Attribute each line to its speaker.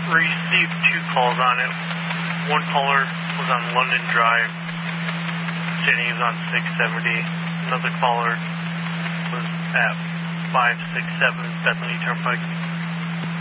Speaker 1: received two calls on it. One caller was on London Drive, stating he was on 670. Another caller was at 567 Bethany Turnpike.